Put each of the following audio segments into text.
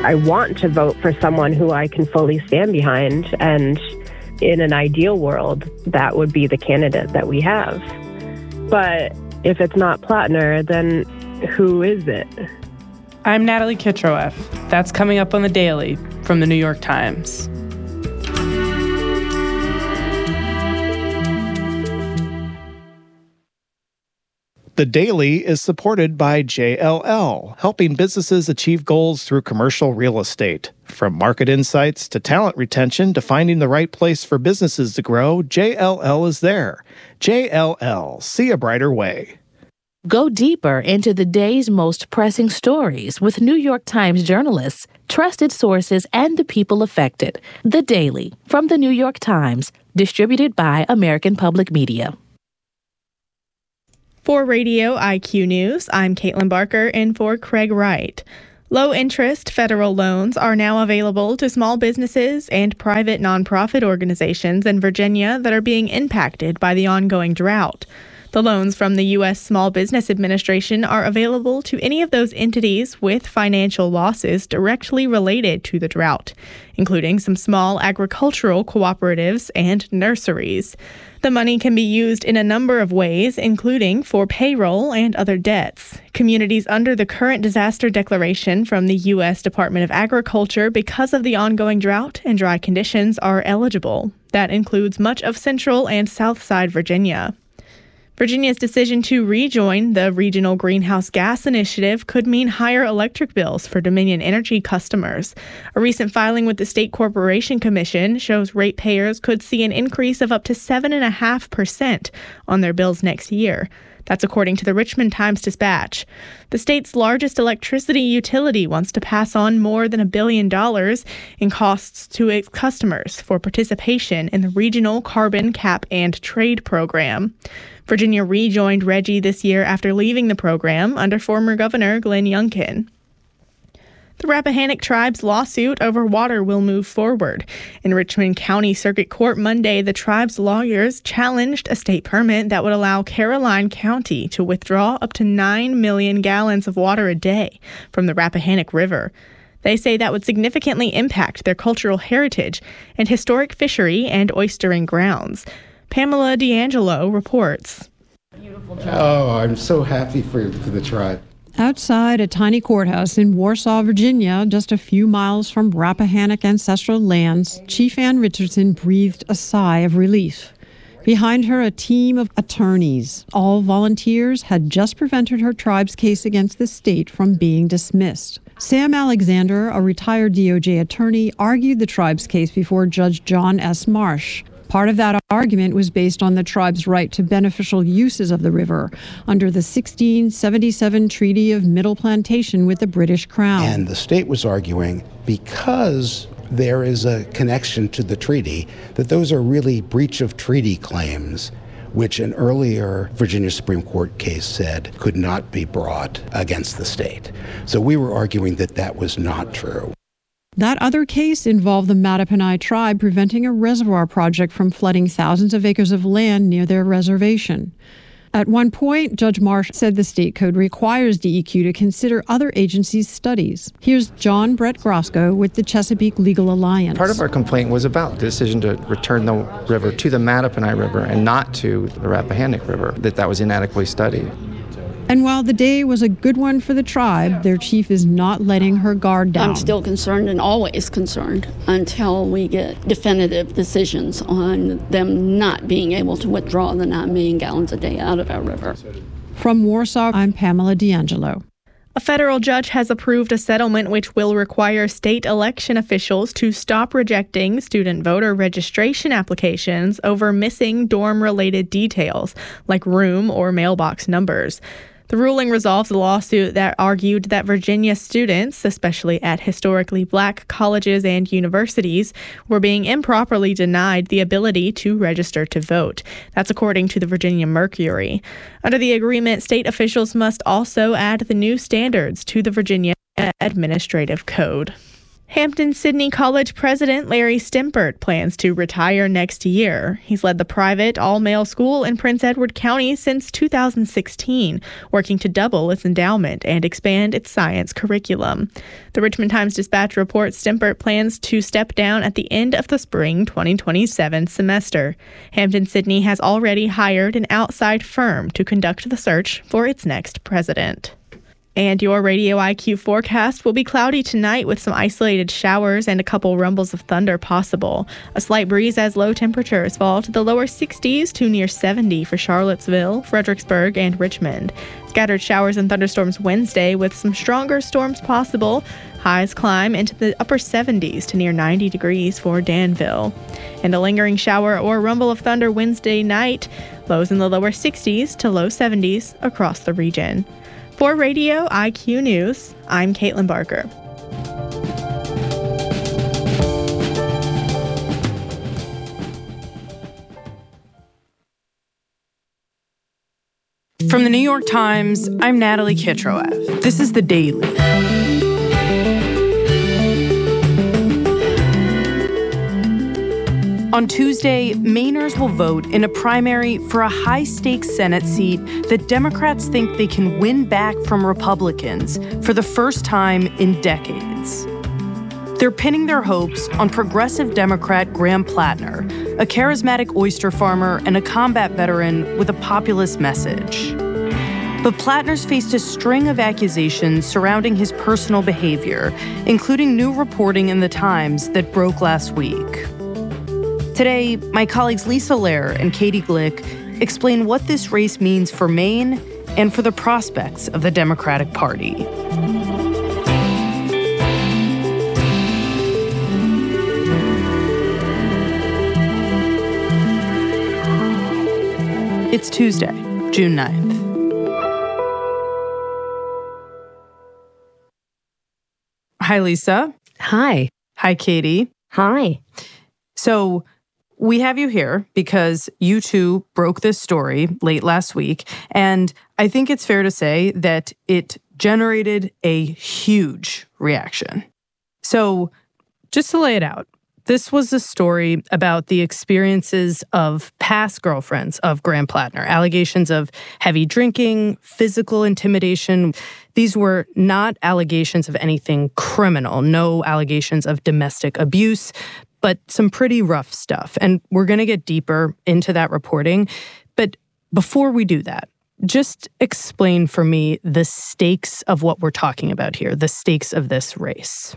I want to vote for someone who I can fully stand behind, and in an ideal world, that would be the candidate that we have. But if it's not Plattner, then who is it? I'm Natalie Kitroeff. That's coming up on The Daily from The New York Times. The Daily is supported by JLL, helping businesses achieve goals through commercial real estate. From market insights to talent retention to finding the right place for businesses to grow, JLL is there. JLL, see a brighter way. Go deeper into the day's most pressing stories with New York Times journalists, trusted sources, and the people affected. The Daily from The New York Times, distributed by American Public Media. For Radio IQ News, I'm Caitlin Barker in for Craig Wright. Low-interest federal loans are now available to small businesses and private nonprofit organizations in Virginia that are being impacted by the ongoing drought. The loans from the U.S. Small Business Administration are available to any of those entities with financial losses directly related to the drought, including some small agricultural cooperatives and nurseries. The money can be used in a number of ways, including for payroll and other debts. Communities under the current disaster declaration from the U.S. Department of Agriculture because of the ongoing drought and dry conditions are eligible. That includes much of central and south side Virginia. Virginia's decision to rejoin the Regional Greenhouse Gas Initiative could mean higher electric bills for Dominion Energy customers. A recent filing with the State Corporation Commission shows ratepayers could see an increase of up to 7.5% on their bills next year. That's according to the Richmond Times-Dispatch. The state's largest electricity utility wants to pass on more than $1 billion in costs to its customers for participation in the Regional Carbon Cap and Trade Program. Virginia rejoined RGGI this year after leaving the program under former Governor Glenn Youngkin. The Rappahannock Tribe's lawsuit over water will move forward. In Richmond County Circuit Court Monday, the tribe's lawyers challenged a state permit that would allow Caroline County to withdraw up to 9 million gallons of water a day from the Rappahannock River. They say that would significantly impact their cultural heritage and historic fishery and oystering grounds. Pamela D'Angelo reports. Oh, I'm so happy for the tribe. Outside a tiny courthouse in Warsaw, Virginia, just a few miles from Rappahannock ancestral lands, Chief Ann Richardson breathed a sigh of relief. Behind her, a team of attorneys, all volunteers, had just prevented her tribe's case against the state from being dismissed. Sam Alexander, a retired DOJ attorney, argued the tribe's case before Judge John S. Marsh. Part of that argument was based on the tribe's right to beneficial uses of the river under the 1677 Treaty of Middle Plantation with the British Crown. And the state was arguing because there is a connection to the treaty, that those are really breach of treaty claims, which an earlier Virginia Supreme Court case said could not be brought against the state. So we were arguing that that was not true. That other case involved the Mattaponi tribe preventing a reservoir project from flooding thousands of acres of land near their reservation. At one point, Judge Marsh said the state code requires DEQ to consider other agencies' studies. Here's John Brett Grosco with the Chesapeake Legal Alliance. Part of our complaint was about the decision to return the river to the Mattaponi River and not to the Rappahannock River, that was inadequately studied. And while the day was a good one for the tribe, their chief is not letting her guard down. I'm still concerned and always concerned until we get definitive decisions on them not being able to withdraw the 9 million gallons a day out of our river. From Warsaw, I'm Pamela D'Angelo. A federal judge has approved a settlement which will require state election officials to stop rejecting student voter registration applications over missing dorm-related details, like room or mailbox numbers. The ruling resolves the lawsuit that argued that Virginia students, especially at historically black colleges and universities, were being improperly denied the ability to register to vote. That's according to the Virginia Mercury. Under the agreement, state officials must also add the new standards to the Virginia Administrative Code. Hampden-Sydney College president Larry Stimpert plans to retire next year. He's led the private, all-male school in Prince Edward County since 2016, working to double its endowment and expand its science curriculum. The Richmond Times-Dispatch reports Stimpert plans to step down at the end of the spring 2027 semester. Hampden-Sydney has already hired an outside firm to conduct the search for its next president. And your Radio IQ forecast will be cloudy tonight with some isolated showers and a couple rumbles of thunder possible. A slight breeze as low temperatures fall to the lower 60s to near 70 for Charlottesville, Fredericksburg, and Richmond. Scattered showers and thunderstorms Wednesday with some stronger storms possible. Highs climb into the upper 70s to near 90 degrees for Danville. And a lingering shower or rumble of thunder Wednesday night. Lows in the lower 60s to low 70s across the region. For Radio IQ News, I'm Caitlin Barker. From the New York Times, I'm Natalie Kitroeff. This is The Daily. On Tuesday, Mainers will vote in a primary for a high-stakes Senate seat that Democrats think they can win back from Republicans for the first time in decades. They're pinning their hopes on progressive Democrat Graham Plattner, a charismatic oyster farmer and a combat veteran with a populist message. But Plattner's faced a string of accusations surrounding his personal behavior, including new reporting in the Times that broke last week. Today, my colleagues Lisa Lair and Katie Glick explain what this race means for Maine and for the prospects of the Democratic Party. It's Tuesday, June 9th. Hi, Lisa. Hi. Hi, Katie. Hi. So we have you here because you two broke this story late last week, and I think it's fair to say that it generated a huge reaction. So just to lay it out, this was a story about the experiences of past girlfriends of Graham Plattner, allegations of heavy drinking, physical intimidation. These were not allegations of anything criminal, no allegations of domestic abuse, but some pretty rough stuff. And we're going to get deeper into that reporting. But before we do that, just explain for me the stakes of what we're talking about here, the stakes of this race.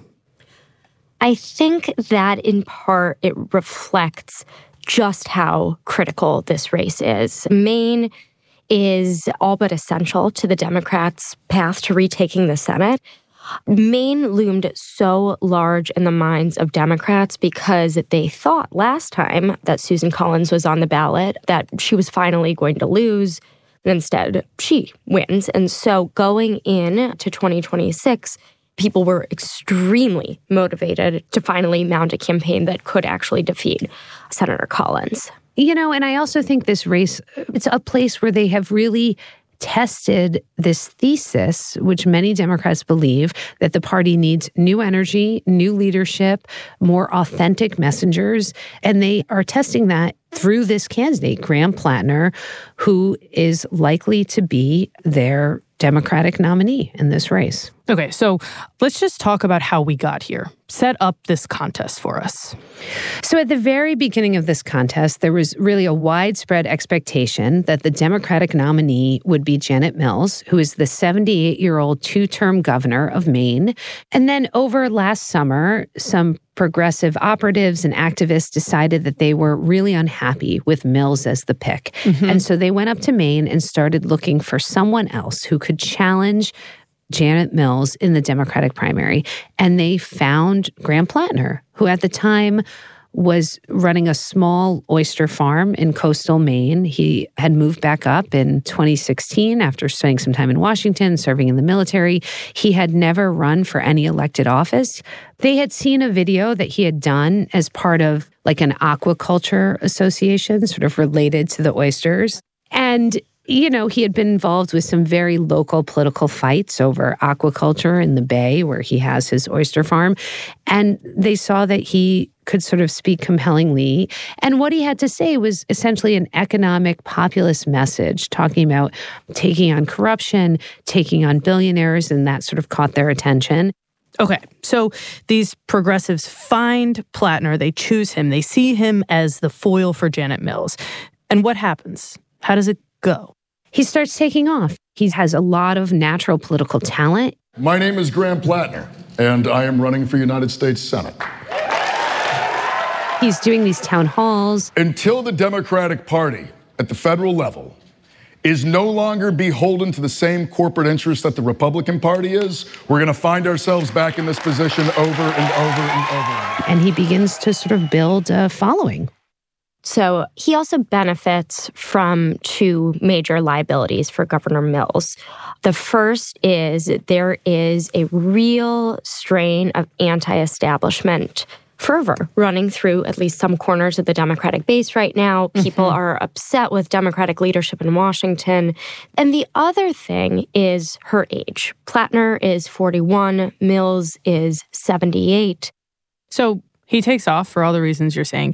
I think that in part it reflects just how critical this race is. Maine is all but essential to the Democrats' path to retaking the Senate. Maine loomed so large in the minds of Democrats because they thought last time that Susan Collins was on the ballot that she was finally going to lose. And instead, she wins. And so going into 2026, people were extremely motivated to finally mount a campaign that could actually defeat Senator Collins. You know, and I also think this race, it's a place where they have really tested this thesis, which many Democrats believe, that the party needs new energy, new leadership, more authentic messengers. And they are testing that through this candidate, Graham Plattner, who is likely to be their Democratic nominee in this race. Okay, so let's just talk about how we got here. Set up this contest for us. So at the very beginning of this contest, there was really a widespread expectation that the Democratic nominee would be Janet Mills, who is the 78-year-old two-term governor of Maine. And then over last summer, some progressive operatives and activists decided that they were really unhappy with Mills as the pick. Mm-hmm. And so they went up to Maine and started looking for someone else who could challenge Janet Mills in the Democratic primary. And they found Graham Plattner, who at the time was running a small oyster farm in coastal Maine. He had moved back up in 2016 after spending some time in Washington, serving in the military. He had never run for any elected office. They had seen a video that he had done as part of like an aquaculture association, sort of related to the oysters. And You know, he had been involved with some very local political fights over aquaculture in the Bay, where he has his oyster farm. And they saw that he could sort of speak compellingly. And what he had to say was essentially an economic populist message, talking about taking on corruption, taking on billionaires, and that sort of caught their attention. Okay, so these progressives find Plattner, they choose him, they see him as the foil for Janet Mills. And what happens? How does it go? He starts taking off. He has a lot of natural political talent. My name is Graham Plattner, and I am running for United States Senate. He's doing these town halls. Until the Democratic Party at the federal level is no longer beholden to the same corporate interests that the Republican Party is, we're going to find ourselves back in this position over and over and over. And he begins to sort of build a following. So he also benefits from two major liabilities for Governor Mills. The first is there is a real strain of anti-establishment fervor running through at least some corners of the Democratic base right now. People are upset with Democratic leadership in Washington. And the other thing is her age. Plattner is 41, Mills is 78. So he takes off for all the reasons you're saying,